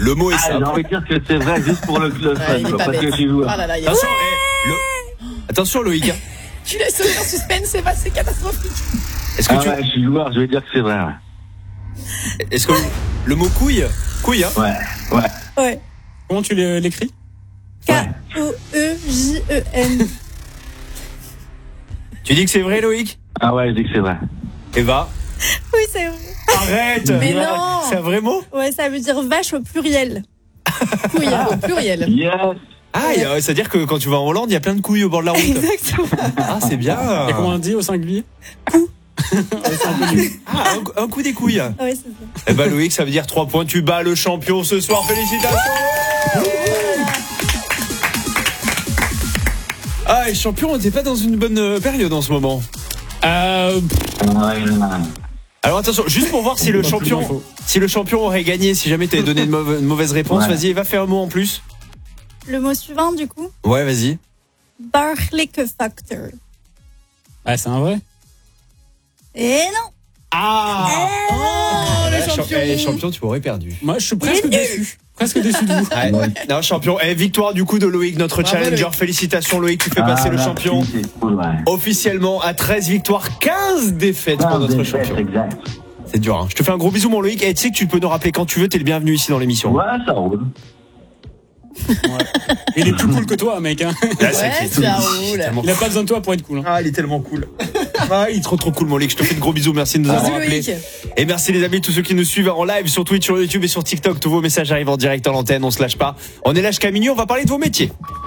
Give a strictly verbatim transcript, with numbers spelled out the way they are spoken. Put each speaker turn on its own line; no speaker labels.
Le mot est
Ah, j'ai
simple.
envie de dire que c'est vrai juste pour le, le fun,
Ouais, il est
quoi,
pas
parce
bête.
que je suis joueur.
Oh là là, il y a-
Attention, eh, le- Attention Loïc. hein.
Tu laisses aucun suspense, c'est pas, c'est catastrophique.
Est-ce que
Ah
tu...
ouais, je suis joueur, je vais dire que c'est vrai. Ouais,
Est-ce que le mot couille, couille, hein
ouais. ouais.
Ouais.
Comment tu l'é- l'écris?
K O E J E N.
Tu dis que c'est vrai Loïc?
Ah ouais, je dis que c'est vrai.
Eva,
Oui, c'est vrai.
arrête.
Mais non.
C'est un vrai mot?
Ouais, ça veut dire vache au pluriel. Couille, hein, au pluriel.
Yes.
Ah, y a- c'est-à-dire que quand tu vas en Hollande, il y a plein de couilles au bord de la route.
Exactement.
Ah, c'est bien.
Et comment on dit au singulier? Ouais, c'est un peu nul.
Ah, un, un coup des couilles.
Ouais, c'est ça.
Eh ben Loïc, ça veut dire trois points. Tu bats le champion ce soir. Félicitations. Ah, et champion, t'es pas dans une bonne euh, période en ce moment.
Euh,
Ouais, ouais.
Alors attention, juste pour voir si le
Pas plus
champion,
d'infos.
si le champion aurait gagné, si jamais t'avais donné une mauvaise, une mauvaise réponse,
Ouais.
vas-y, Eva, fais un mot en plus.
Le mot suivant, du coup.
Ouais, vas-y.
Barlike Factor.
ah, c'est un vrai.
Et non.
Ah
Oh, le
Ouais,
champion.
eh, champion, tu aurais perdu.
Moi, je suis presque déçu. Presque déçu de vous.
Ouais. Non, champion. Eh, victoire du coup de Loïc, notre
Bravo,
challenger.
Loïc.
Félicitations Loïc, tu fais
Ah,
passer le
merci,
champion
c'est cool, ouais.
officiellement à treize victoires, quinze défaites pour
Ah,
notre
des
champion.
fêtes, exact.
C'est dur, hein. Je te fais un gros bisou mon Loïc. Et tu sais que tu peux nous rappeler quand tu veux, t'es le bienvenu ici dans l'émission.
Ouais, ça roule.
Il est plus cool que toi, mec. Hein.
Là, c'est
Ouais,
qui est
ça
tout-
roule.
tellement
Il a pas besoin de toi pour être cool. Hein.
Ah, il est tellement cool. Ah, il est trop trop cool mon Loïc. Je te fais de gros bisous. Merci de nous
Bisous,
avoir appelés.
Loïc.
Et merci les amis, tous ceux qui nous suivent en live sur Twitch, sur YouTube et sur TikTok. Tous vos messages arrivent en direct en antenne. On se lâche pas. On est là jusqu'à minuit. On va parler de vos métiers.